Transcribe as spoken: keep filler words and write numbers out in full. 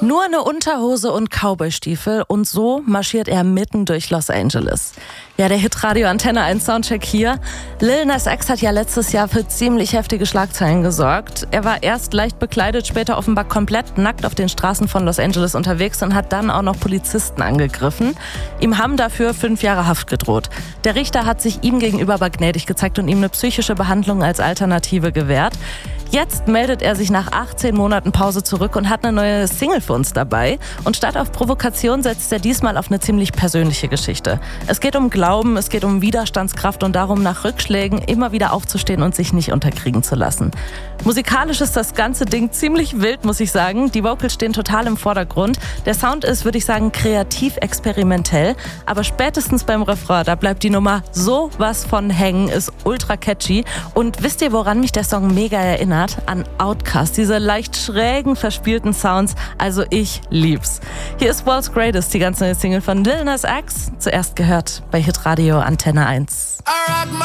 Nur eine Unterhose und Cowboystiefel und so marschiert er mitten durch Los Angeles. Ja, der Hitradio Antenne eins Soundcheck hier. Lil Nas X hat ja letztes Jahr für ziemlich heftige Schlagzeilen gesorgt. Er war erst leicht bekleidet, später offenbar komplett nackt auf den Straßen von Los Angeles unterwegs und hat dann auch noch Polizisten angegriffen. Ihm haben dafür fünf Jahre Haft gedroht. Der Richter hat sich ihm gegenüber aber gnädig gezeigt und ihm eine psychische Behandlung als Alternative gewährt. Jetzt meldet er sich nach achtzehn Monaten Pause zurück und hat eine neue Single für uns dabei. Und statt auf Provokation setzt er diesmal auf eine ziemlich persönliche Geschichte. Es geht um Glauben, es geht um Widerstandskraft und darum, nach Rückschlägen immer wieder aufzustehen und sich nicht unterkriegen zu lassen. Musikalisch ist das ganze Ding ziemlich wild, muss ich sagen. Die Vocals stehen total im Vordergrund. Der Sound ist, würde ich sagen, kreativ experimentell. Aber spätestens beim Refrain, da bleibt die Nummer sowas von hängen, ist ultra catchy. Und wisst ihr, woran mich der Song mega erinnert? An Outkast, diese leicht schrägen, verspielten Sounds. Also ich lieb's. Hier ist World's Greatest, die ganz neue Single von Lil Nas X. Zuerst gehört bei Hitradio Antenne eins.